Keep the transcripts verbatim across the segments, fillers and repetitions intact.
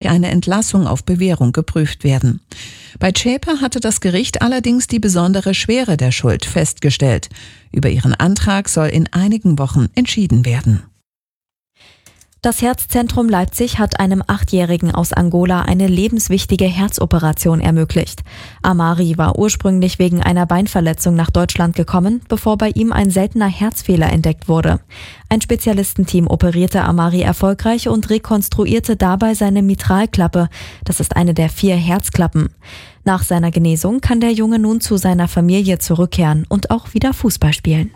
eine Entlassung auf Bewährung geprüft werden. Bei Zschäper hatte das Gericht allerdings die besondere Schwere der Schuld festgestellt. Über ihren Antrag soll in einigen Wochen entschieden werden. Das Herzzentrum Leipzig hat einem Achtjährigen aus Angola eine lebenswichtige Herzoperation ermöglicht. Amari war ursprünglich wegen einer Beinverletzung nach Deutschland gekommen, bevor bei ihm ein seltener Herzfehler entdeckt wurde. Ein Spezialistenteam operierte Amari erfolgreich und rekonstruierte dabei seine Mitralklappe. Das ist eine der vier Herzklappen. Nach seiner Genesung kann der Junge nun zu seiner Familie zurückkehren und auch wieder Fußball spielen.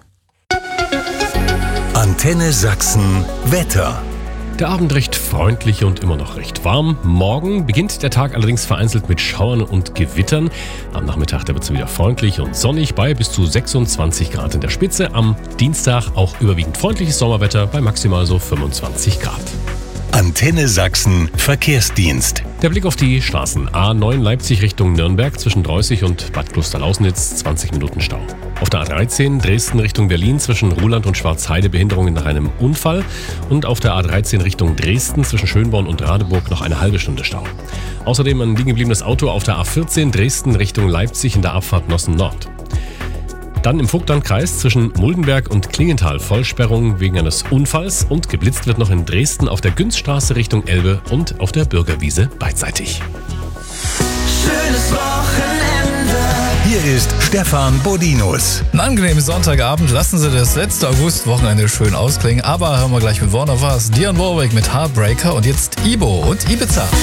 Antenne Sachsen Wetter. Der Abend recht freundlich und immer noch recht warm. Morgen beginnt der Tag allerdings vereinzelt mit Schauern und Gewittern. Am Nachmittag wird es wieder freundlich und sonnig bei bis zu sechsundzwanzig Grad in der Spitze. Am Dienstag auch überwiegend freundliches Sommerwetter bei maximal so fünfundzwanzig Grad. Antenne Sachsen Verkehrsdienst. Der Blick auf die Straßen. A neun Leipzig Richtung Nürnberg zwischen Dreußig und Bad Klosterlausnitz, zwanzig Minuten Stau. Auf der A dreizehn Dresden Richtung Berlin zwischen Ruhland und Schwarzheide Behinderungen nach einem Unfall. Und auf der A dreizehn Richtung Dresden zwischen Schönborn und Radeburg noch eine halbe Stunde Stau. Außerdem ein liegen gebliebenes Auto auf der A vierzehn Dresden Richtung Leipzig in der Abfahrt Nossen Nord. Dann im Vogtlandkreis zwischen Muldenberg und Klingenthal Vollsperrung wegen eines Unfalls und geblitzt wird noch in Dresden auf der Günzstraße Richtung Elbe und auf der Bürgerwiese beidseitig. Schönes Wochenende. Hier ist Stefan Bodinus. Einen angenehmen Sonntagabend. Lassen Sie das letzte August-Wochenende schön ausklingen. Aber hören wir gleich mit Warner was. Dionne Warwick mit Heartbreaker und jetzt Ibo und Ibiza.